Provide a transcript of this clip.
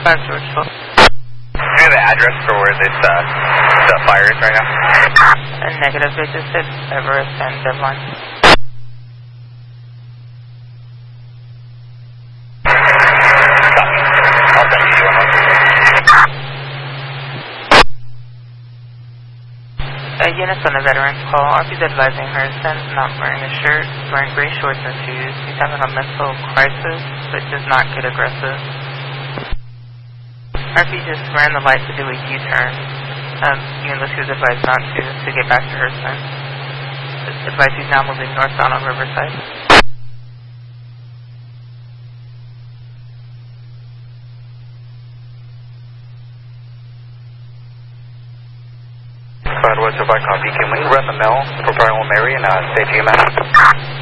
5 Georgeville. Do you have the address for where this the fire is right now? Negative, they just hit Everest and Devon. I'll send you one. Units on the veteran's call. RP's advising Harrison, not wearing a shirt, wearing gray shorts and shoes. He's having a mental crisis, but does not get aggressive. RP just ran the light to do a U-turn, even though she was advised not to get back to Harrison. Advised he's now moving northbound on Riverside. What's your copy? Can we run the mill for Primal Mary and safety map?